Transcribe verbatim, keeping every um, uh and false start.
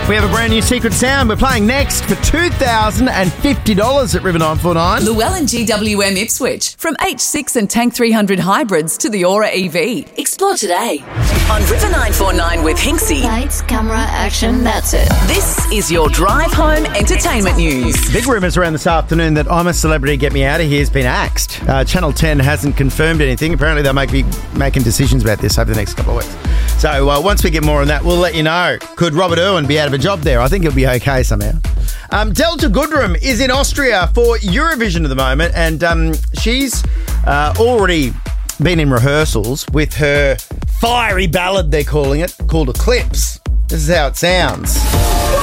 We have a brand new secret sound. We're playing next for two thousand fifty dollars at River nine four nine. Llewellyn G W M Ipswich. From H six and Tank three hundred hybrids to the Aura E V. Explore today on River nine four nine with Hinksy. Lights, camera, action, that's it. This is your drive home entertainment news. Big rumours around this afternoon that I'm a Celebrity, Get Me Out of Here has been axed. Uh, Channel ten hasn't confirmed anything. Apparently they'll make be making decisions about this over the next couple of weeks. So uh, once we get more on that, we'll let you know. Could Robert Irwin be out of a job there? I think he'll be okay somehow. Um, Delta Goodrem is in Austria for Eurovision at the moment, and um, she's uh, already been in rehearsals with her fiery ballad, they're calling it, called Eclipse. This is how it sounds.